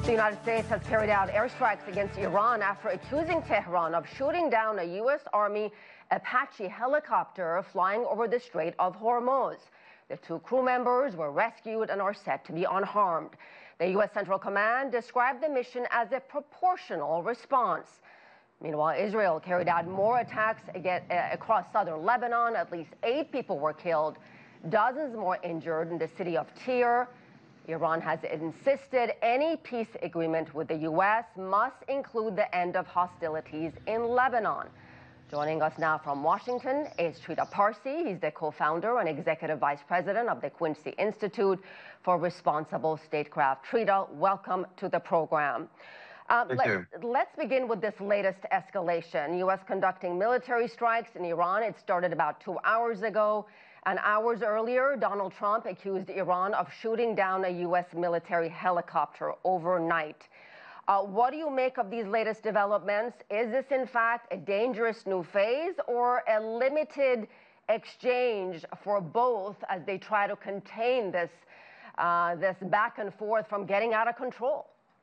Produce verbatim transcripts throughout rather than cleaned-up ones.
The United States has carried out airstrikes against Iran after accusing Tehran of shooting down a U S Army Apache helicopter flying over the Strait of Hormuz. The two crew members were rescued and are said to be unharmed. The U S Central Command described the mission as a proportional response. Meanwhile, Israel carried out more attacks across southern Lebanon. At least eight people were killed, dozens more injured in the city of Tyre. Iran has insisted any peace agreement with the U S must include the end of hostilities in Lebanon. Joining us now from Washington is Trita Parsi. He's the co-founder and executive vice president of the Quincy Institute for Responsible Statecraft. Trita, welcome to the program. Uh, Thank let, you. Let's begin with this latest escalation. U S conducting military strikes in Iran. It started about two hours ago. And hours earlier, Donald Trump accused Iran of shooting down a U S military helicopter overnight. Uh, what do you make of these latest developments? Is this, in fact, a dangerous new phase or a limited exchange for both as they try to contain this, uh, this back and forth from getting out of control?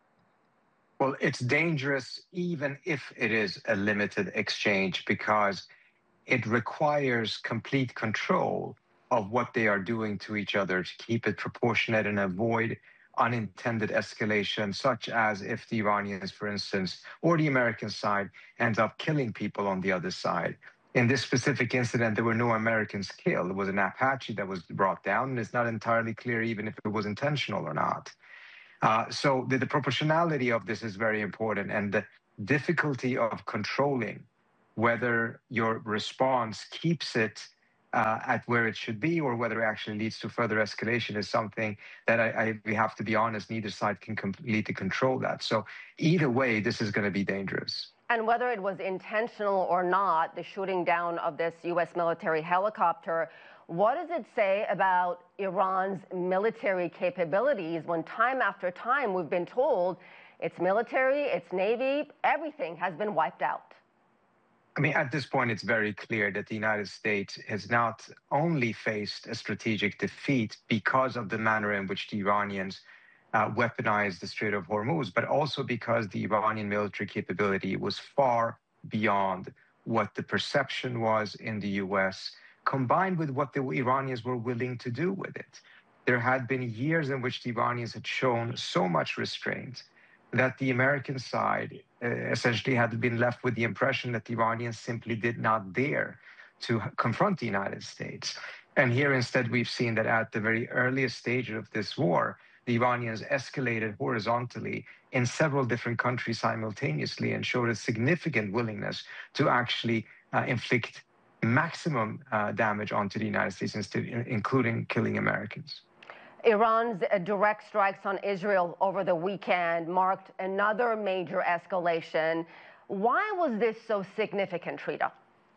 Well, it's dangerous even if it is a limited exchange because it requires complete control of what they are doing to each other to keep it proportionate and avoid unintended escalation, such as if the Iranians, for instance, or the American side ends up killing people on the other side. In this specific incident, there were no Americans killed. It was an Apache that was brought down, and it's not entirely clear even if it was intentional or not. Uh, so the, the proportionality of this is very important, and the difficulty of controlling whether your response keeps it uh, at where it should be or whether it actually leads to further escalation is something that I, I we have to be honest, neither side can completely control that. So either way, this is going to be dangerous. And whether it was intentional or not, the shooting down of this U S military helicopter, what does it say about Iran's military capabilities when time after time we've been told its military, its navy, everything has been wiped out? I mean, at this point, it's very clear that the United States has not only faced a strategic defeat because of the manner in which the Iranians uh, weaponized the Strait of Hormuz, but also because the Iranian military capability was far beyond what the perception was in the U S, combined with what the Iranians were willing to do with it. There had been years in which the Iranians had shown so much restraint that the American side uh, essentially had been left with the impression that the Iranians simply did not dare to confront the United States. And here instead we've seen that at the very earliest stage of this war, the Iranians escalated horizontally in several different countries simultaneously and showed a significant willingness to actually uh, inflict maximum uh, damage onto the United States, including killing Americans. Iran's direct strikes on Israel over the weekend marked another major escalation. Why was this so significant, Trita?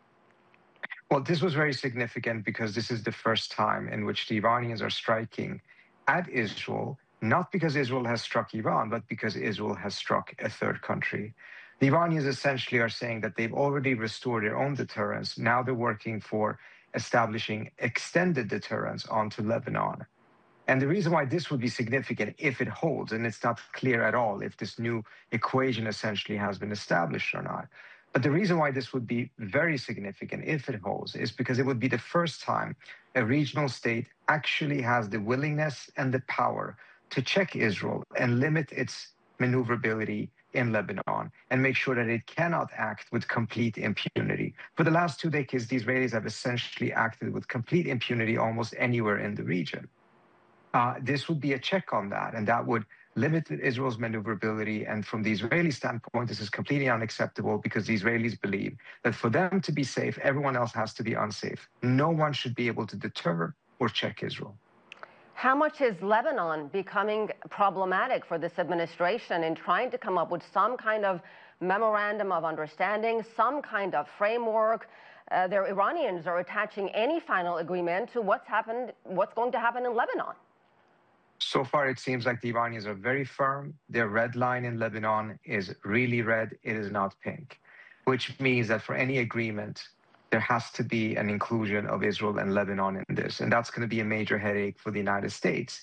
Well, this was very significant because this is the first time in which the Iranians are striking at Israel, not because Israel has struck Iran, but because Israel has struck a third country. The Iranians essentially are saying that they've already restored their own deterrence. Now they're working for establishing extended deterrence onto Lebanon. And the reason why this would be significant if it holds, and it's not clear at all if this new equation essentially has been established or not. But the reason why this would be very significant if it holds is because it would be the first time a regional state actually has the willingness and the power to check Israel and limit its maneuverability in Lebanon and make sure that it cannot act with complete impunity. For the last two decades, the Israelis have essentially acted with complete impunity almost anywhere in the region. Uh, this would be a check on that, and that would limit Israel's maneuverability. And from the Israeli standpoint, this is completely unacceptable because the Israelis believe that for them to be safe, everyone else has to be unsafe. No one should be able to deter or check Israel. How much is Lebanon becoming problematic for this administration in trying to come up with some kind of memorandum of understanding, some kind of framework? Uh, the Iranians are attaching any final agreement to what's happened, what's going to happen in Lebanon. So far, it seems like the Iranians are very firm. Their red line in Lebanon is really red. It is not pink, which means that for any agreement, there has to be an inclusion of Israel and Lebanon in this. And that's going to be a major headache for the United States.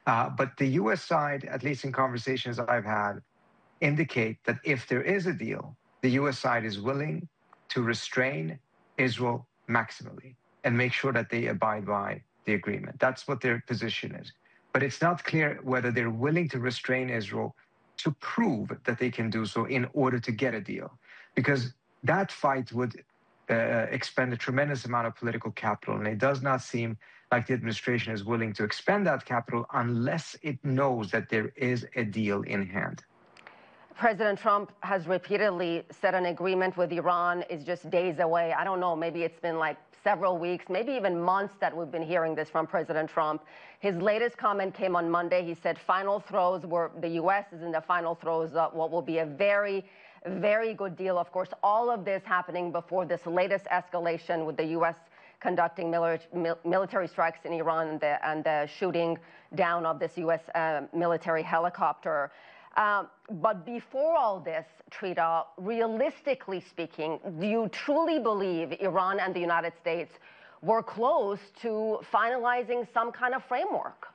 Uh, but the U S side, at least in conversations I've had, indicate that if there is a deal, the U S side is willing to restrain Israel maximally and make sure that they abide by the agreement. That's what their position is. But it's not clear whether they're willing to restrain Israel to prove that they can do so in order to get a deal, because that fight would uh, expend a tremendous amount of political capital, and it does not seem like the administration is willing to expend that capital unless it knows that there is a deal in hand. President Trump has repeatedly said an agreement with Iran is just days away. I don't know, maybe it's been like several weeks, maybe even months that we've been hearing this from President Trump. His latest comment came on Monday. He said final throes were the U S is in the final throes of what will be a very, very good deal. Of course, all of this happening before this latest escalation with the U S conducting military strikes in Iran and the, and the shooting down of this U S uh, military helicopter. Um, but before all this, Trita, realistically speaking, do you truly believe Iran and the United States were close to finalizing some kind of framework?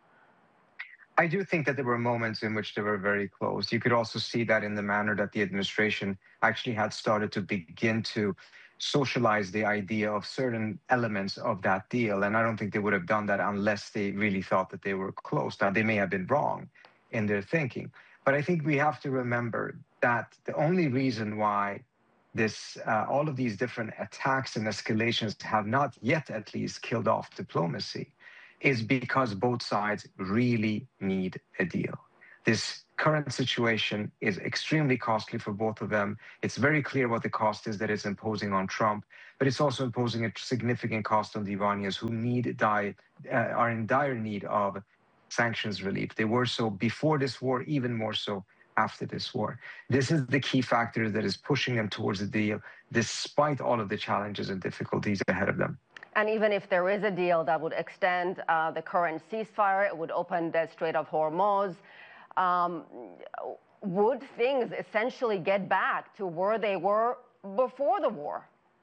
I do think that there were moments in which they were very close. You could also see that in the manner that the administration actually had started to begin to socialize the idea of certain elements of that deal. And I don't think they would have done that unless they really thought that they were close. Now, they may have been wrong in their thinking. But I think we have to remember that the only reason why this, uh, all of these different attacks and escalations have not yet at least killed off diplomacy is because both sides really need a deal. This current situation is extremely costly for both of them. It's very clear what the cost is that it's imposing on Trump, but it's also imposing a significant cost on the Iranians who need die, uh, are in dire need of sanctions relief. They were so before this war, even more so after this war. This is the key factor that is pushing them towards the deal, despite all of the challenges and difficulties ahead of them. And even if there is a deal that would extend uh, the current ceasefire, it would open the Strait of Hormuz, um, would things essentially get back to where they were before the war?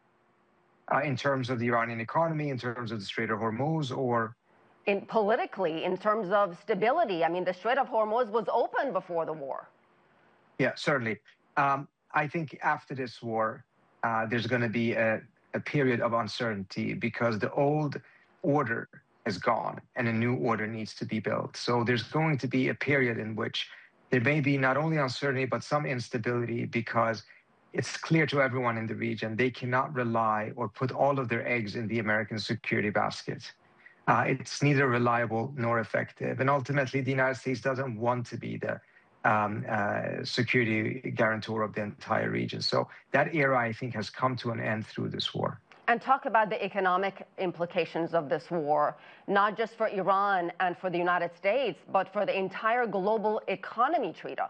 Uh, in terms of the Iranian economy, in terms of the Strait of Hormuz, or? In politically, in terms of stability. I mean, the Strait of Hormuz was open before the war. Yeah, certainly. Um, I think after this war, uh, there's going to be a, a period of uncertainty because the old order is gone and a new order needs to be built. So there's going to be a period in which there may be not only uncertainty, but some instability because it's clear to everyone in the region they cannot rely or put all of their eggs in the American security basket. Uh, it's neither reliable nor effective. And ultimately, the United States doesn't want to be the um, uh, security guarantor of the entire region. So that era, I think, has come to an end through this war. And talk about the economic implications of this war, not just for Iran and for the United States, but for the entire global economy, Trita.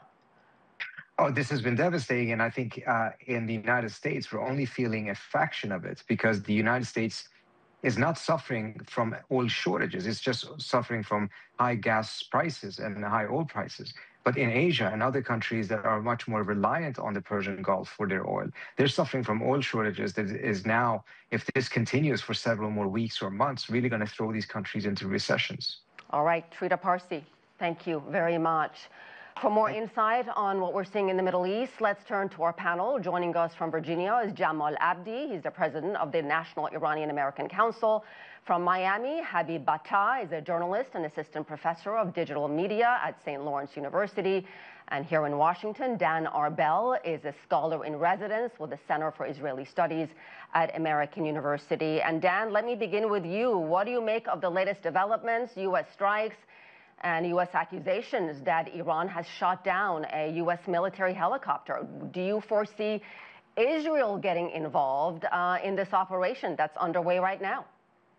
Oh, this has been devastating. And I think uh, in the United States, we're only feeling a fraction of it because the United States is not suffering from oil shortages. It's just suffering from high gas prices and high oil prices. But in Asia and other countries that are much more reliant on the Persian Gulf for their oil, they're suffering from oil shortages that is now, if this continues for several more weeks or months, really going to throw these countries into recessions. All right, Trita Parsi, thank you very much. For more insight on what we're seeing in the Middle East, let's turn to our panel. Joining us from Virginia is Jamal Abdi. He's the president of the National Iranian American Council. From Miami, Habib Bata is a journalist and assistant professor of digital media at Saint Lawrence University. And here in Washington, Dan Arbel is a scholar in residence with the Center for Israeli Studies at American University. And Dan, let me begin with you. What do you make of the latest developments, U S strikes, and U S accusations that Iran has shot down a U S military helicopter? Do you foresee Israel getting involved uh, in this operation that's underway right now?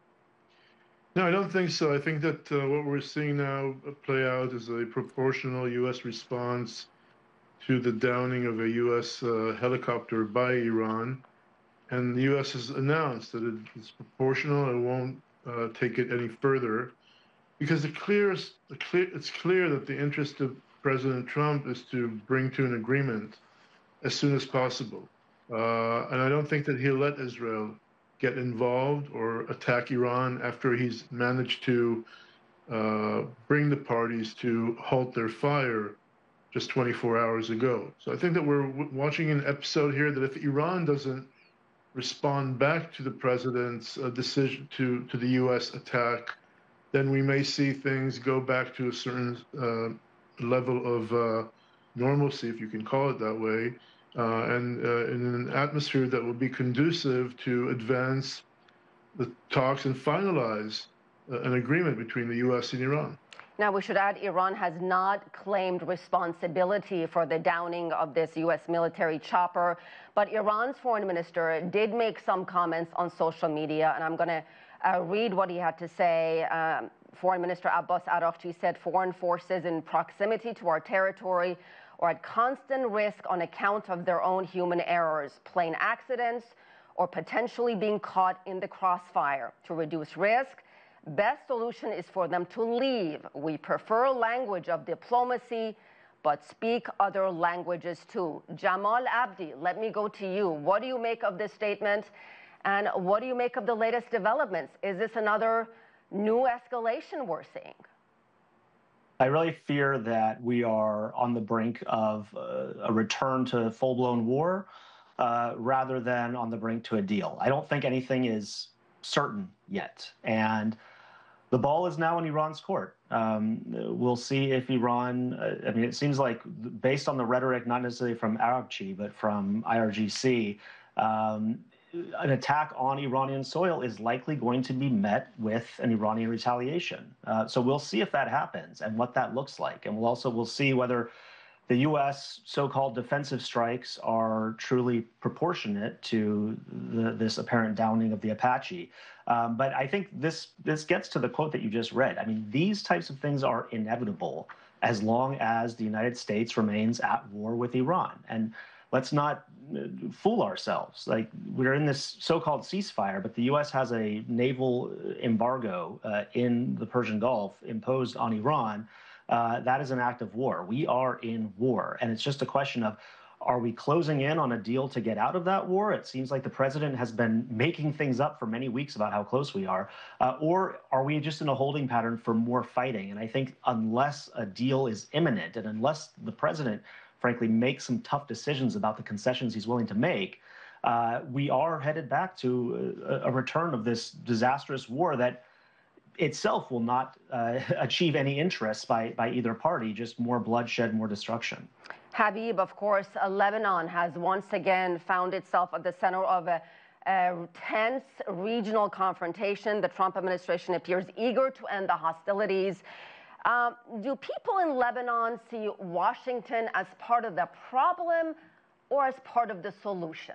No, I don't think so. I think that uh, what we're seeing now play out is a proportional U S response to the downing of a U S uh, helicopter by Iran. And the U S has announced that it's proportional and won't uh, take it any further. Because the clearest, the clear, it's clear that the interest of President Trump is to bring to an agreement as soon as possible. Uh, and I don't think that he'll let Israel get involved or attack Iran after he's managed to uh, bring the parties to halt their fire just twenty-four hours ago. So I think that we're w- watching an episode here that if Iran doesn't respond back to the president's uh, decision to, to the U S attack, then we may see things go back to a certain uh, level of uh, normalcy, if you can call it that way, uh, and uh, in an atmosphere that will be conducive to advance the talks and finalize uh, an agreement between the U S and Iran. Now, we should add, Iran has not claimed responsibility for the downing of this U S military chopper, but Iran's foreign minister did make some comments on social media, and I'm going to uh, read what he had to say. Um, Foreign Minister Abbas Araghchi said foreign forces in proximity to our territory are at constant risk on account of their own human errors, plane accidents, or potentially being caught in the crossfire. To reduce risk, best solution is for them to leave. We prefer language of diplomacy, but speak other languages too. Jamal Abdi, let me go to you. What do you make of this statement? And what do you make of the latest developments? Is this another new escalation we're seeing? I really fear that we are on the brink of uh, a return to full-blown war uh, rather than on the brink to a deal. I don't think anything is certain yet. And the ball is now in Iran's court. Um, we'll see if Iran, uh, I mean, it seems like based on the rhetoric, not necessarily from Araghchi, but from I R G C, um, an attack on Iranian soil is likely going to be met with an Iranian retaliation. Uh, so we'll see if that happens and what that looks like. And we'll also, we'll see whether the U S so-called defensive strikes are truly proportionate to the, this apparent downing of the Apache. Um, but I think this, this gets to the quote that you just read. I mean, these types of things are inevitable as long as the United States remains at war with Iran. And let's not fool ourselves. Like, we're in this so-called ceasefire, but the U S has a naval embargo uh, in the Persian Gulf imposed on Iran. Uh, that is an act of war. We are in war. And it's just a question of, are we closing in on a deal to get out of that war? It seems like the president has been making things up for many weeks about how close we are. Uh, or are we just in a holding pattern for more fighting? And I think unless a deal is imminent and unless the president, frankly, makes some tough decisions about the concessions he's willing to make, uh, we are headed back to a, a return of this disastrous war that itself will not uh, achieve any interest by, by either party, just more bloodshed, more destruction. Habib, of course, uh, Lebanon has once again found itself at the center of a, a tense regional confrontation. The Trump administration appears eager to end the hostilities. Um, do people in Lebanon see Washington as part of the problem or as part of the solution?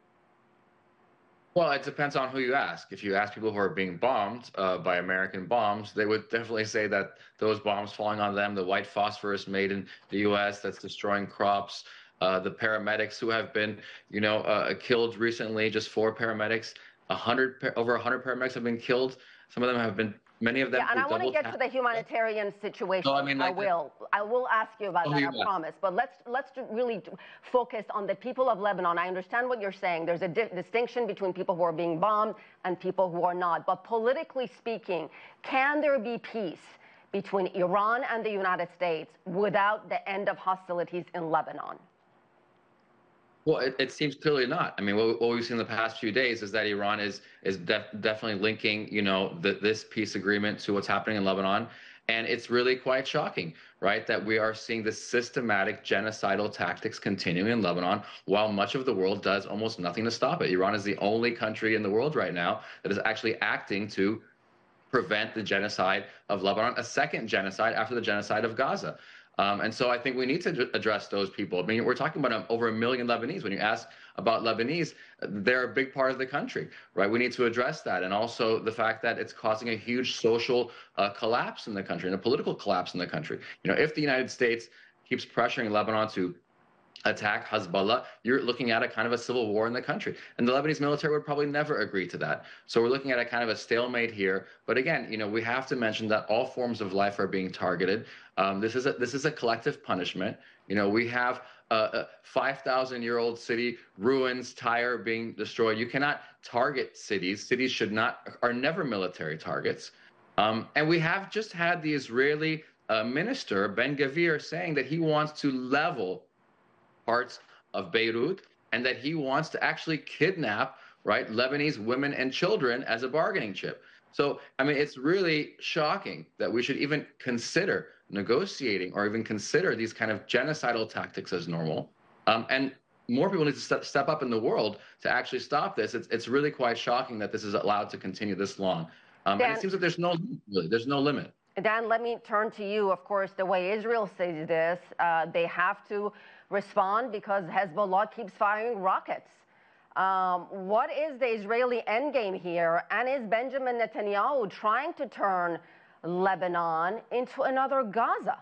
Well, it depends on who you ask. If you ask people who are being bombed uh, by American bombs, they would definitely say that those bombs falling on them, the white phosphorus made in the U S that's destroying crops, uh, the paramedics who have been, you know, uh, killed recently, just four paramedics, a hundred, over a hundred paramedics have been killed. Some of them have been, many of them. Yeah, and I want to get to the humanitarian situation. So, I mean, like I will. I will ask you about oh, that, yeah. I promise. But let's let's really focus on the people of Lebanon. I understand what you're saying. There's a di distinction between people who are being bombed and people who are not. But politically speaking, can there be peace between Iran and the United States without the end of hostilities in Lebanon? Well, it, it seems clearly not. I mean, what, what we've seen in the past few days is that Iran is is def definitely linking, you know, the, this peace agreement to what's happening in Lebanon. And it's really quite shocking, right, that we are seeing the systematic genocidal tactics continuing in Lebanon while much of the world does almost nothing to stop it. Iran is the only country in the world right now that is actually acting to prevent the genocide of Lebanon, a second genocide after the genocide of Gaza. Um, and so I think we need to address those people. I mean, we're talking about um, over a million Lebanese. When you ask about Lebanese, they're a big part of the country, right? We need to address that. And also the fact that it's causing a huge social uh, collapse in the country and a political collapse in the country. You know, if the United States keeps pressuring Lebanon to attack Hezbollah, you're looking at a kind of a civil war in the country. And the Lebanese military would probably never agree to that. So we're looking at a kind of a stalemate here. But again, you know, we have to mention that all forms of life are being targeted. Um, this is a, this is a collective punishment. You know, we have a, a five thousand year old city, ruins, Tyre being destroyed. You cannot target cities. Cities should not, are never military targets. Um, and we have just had the Israeli uh, minister, Ben-Gvir, saying that he wants to level parts of Beirut and that he wants to actually kidnap, right, Lebanese women and children as a bargaining chip. So, I mean, it's really shocking that we should even consider negotiating or even consider these kind of genocidal tactics as normal. Um, and more people need to step, step up in the world to actually stop this. It's, it's really quite shocking that this is allowed to continue this long. Um, Dan, and it seems that there's no really, there's no limit. Dan, let me turn to you. Of course, the way Israel sees this, uh, they have to respond because Hezbollah keeps firing rockets. Um, what is the Israeli endgame here? And is Benjamin Netanyahu trying to turn Lebanon into another Gaza?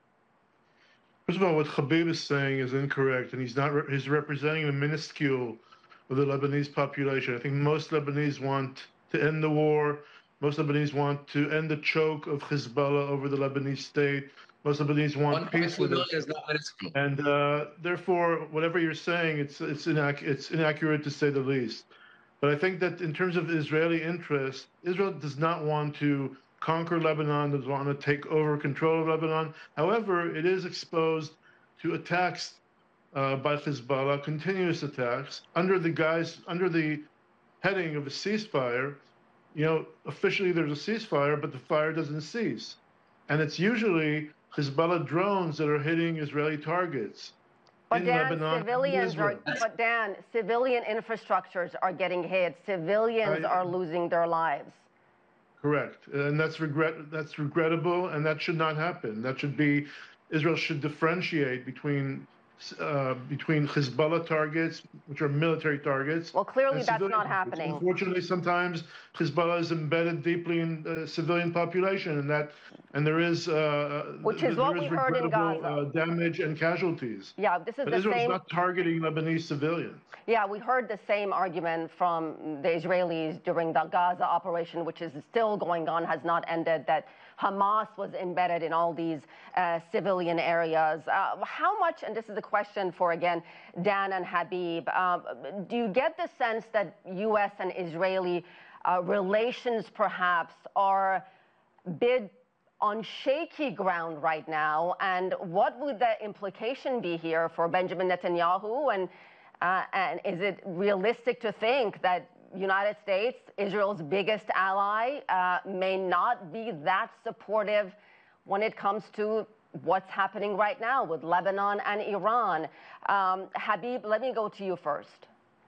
First of all, what Habib is saying is incorrect, and he's not. Re he's representing a minuscule of the Lebanese population. I think most Lebanese want to end the war. Most Lebanese want to end the choke of Hezbollah over the Lebanese state. Most Lebanese want peace with us. And uh, therefore, whatever you're saying, it's it's, inac it's inaccurate to say the least. But I think that in terms of Israeli interest, Israel does not want to conquer Lebanon, does want to take over control of Lebanon. However, it is exposed to attacks uh, by Hezbollah, continuous attacks, under the guise, under the heading of a ceasefire. You know, officially there's a ceasefire, but the fire doesn't cease. And it's usually Hezbollah drones that are hitting Israeli targets. But in Dan, Lebanon, civilians are, but Dan, civilian infrastructures are getting hit. Civilians I, are losing their lives. Correct. And that's regret that's regrettable, and that should not happen. That should be, Israel should differentiate between Uh, between Hezbollah targets, which are military targets. Well, clearly that's not targets. happening. Unfortunately, sometimes Hezbollah is embedded deeply in the civilian population, and that, and there is, uh, which is there what is we heard in Gaza. Uh, damage and casualties. Yeah, this is but the Israel's same. not targeting Lebanese civilians. Yeah, we heard the same argument from the Israelis during the Gaza operation, which is still going on, has not ended, that Hamas was embedded in all these uh, civilian areas. Uh, how much, and this is a question for, again, Dan and Habib, um, do you get the sense that U S and Israeli uh, relations perhaps are bid on shaky ground right now? And what would the implication be here for Benjamin Netanyahu? And, uh, and is it realistic to think that United States, Israel's biggest ally, uh, may not be that supportive when it comes to what's happening right now with Lebanon and Iran? Um, Habib, let me go to you first.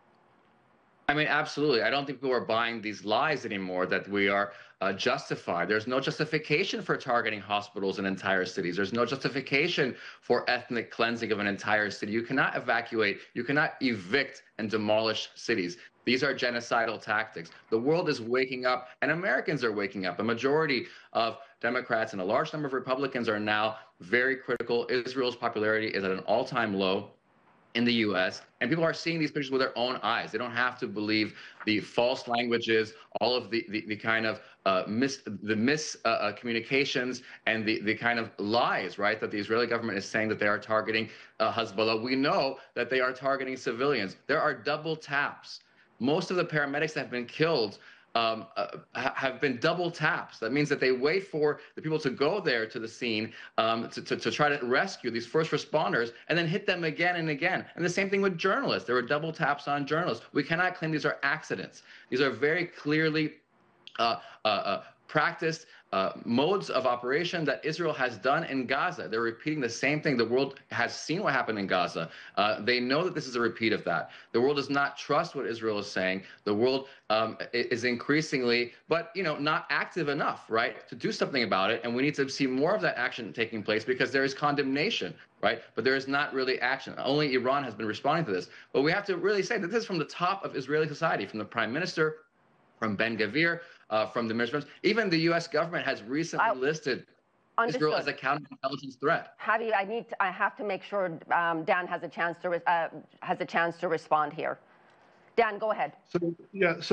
I mean, absolutely. I don't think people are buying these lies anymore that we are uh, justified. There's no justification for targeting hospitals in entire cities. There's no justification for ethnic cleansing of an entire city. You cannot evacuate, you cannot evict and demolish cities. These are genocidal tactics. The world is waking up, and Americans are waking up. A majority of Democrats and a large number of Republicans are now very critical. Israel's popularity is at an all-time low in the U S, and people are seeing these pictures with their own eyes. They don't have to believe the false languages, all of the, the, the kind of uh, mis, the miscommunications uh, uh, and the, the kind of lies, right, that the Israeli government is saying that they are targeting uh, Hezbollah. We know that they are targeting civilians. There are double taps. Most of the paramedics that have been killed Um, uh, have been double taps. That means that they wait for the people to go there to the scene um, to, to, to try to rescue these first responders and then hit them again and again. And the same thing with journalists. There were double taps on journalists. We cannot claim these are accidents. These are very clearly uh, uh, uh, practiced uh, modes of operation that Israel has done in Gaza. They're repeating the same thing. The world has seen what happened in Gaza. Uh, they know that this is a repeat of that. The world does not trust what Israel is saying. The world um, is increasingly, but you know, not active enough, right, to do something about it. And we need to see more of that action taking place because there is condemnation, right? But there is not really action. Only Iran has been responding to this. But we have to really say that this is from the top of Israeli society, from the prime minister, from Ben-Gvir, uh, from the ministers. Even the U S government has recently I, listed understood. Israel as a counterintelligence threat. Habib, I need, to, I have to make sure um, Dan has a chance to uh, has a chance to respond here. Dan, go ahead. So yeah, so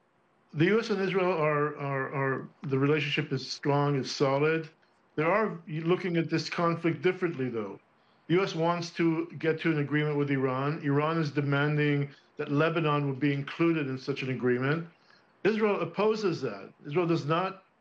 the U S and Israel are are, are the relationship is strong, is solid. There are looking at this conflict differently though. The U S wants to get to an agreement with Iran. Iran is demanding that Lebanon would be included in such an agreement. Israel opposes that. Israel does not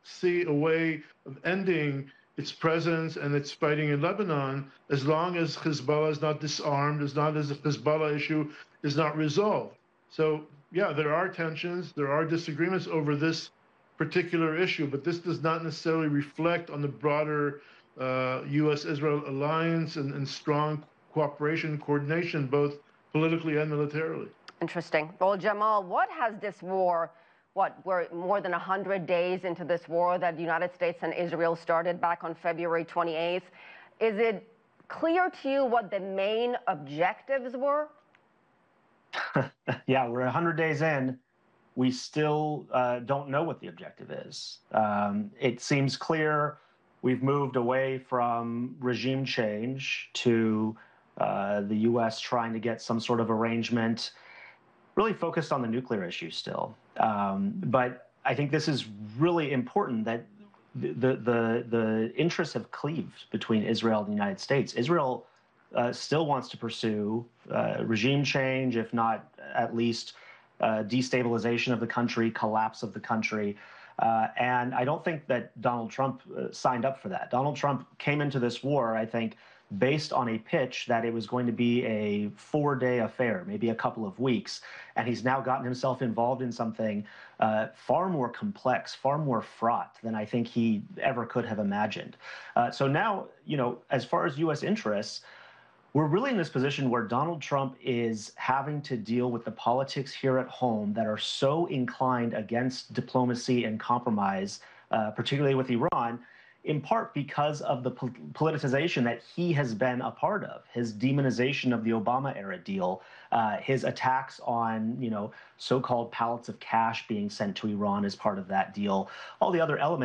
see a way of ending its presence and its fighting in Lebanon as long as Hezbollah is not disarmed, as long as the Hezbollah issue is not resolved. So, yeah, there are tensions, there are disagreements over this particular issue, but this does not necessarily reflect on the broader uh, U S Israel alliance and, and strong cooperation and coordination, both politically and militarily. Interesting. Well, Jamal, what has this war, what, we're more than one hundred days into this war that the United States and Israel started back on February twenty-eighth. Is it clear to you what the main objectives were? Yeah, we're one hundred days in. We still uh, don't know what the objective is. Um, it seems clear we've moved away from regime change to uh, the U S trying to get some sort of arrangement, really focused on the nuclear issue still. Um, but I think this is really important that the, the, the, the interests have cleaved between Israel and the United States. Israel uh, still wants to pursue uh, regime change, if not at least Uh, destabilization of the country, collapse of the country. Uh, and I don't think that Donald Trump uh, signed up for that. Donald Trump came into this war, I think, based on a pitch that it was going to be a four-day affair, maybe a couple of weeks. And he's now gotten himself involved in something uh, far more complex, far more fraught than I think he ever could have imagined. Uh, so now, you know, as far as U S interests, we're really in this position where Donald Trump is having to deal with the politics here at home that are so inclined against diplomacy and compromise, uh, particularly with Iran, in part because of the po- politicization that he has been a part of, his demonization of the Obama-era deal, uh, his attacks on, you know, so-called pallets of cash being sent to Iran as part of that deal, all the other elements